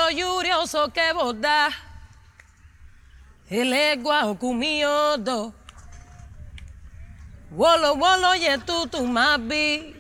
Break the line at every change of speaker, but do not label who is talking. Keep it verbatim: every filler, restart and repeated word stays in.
lo lluvioso que boda, el egua ocumiodo, wolo wolo ye tu tu mabi,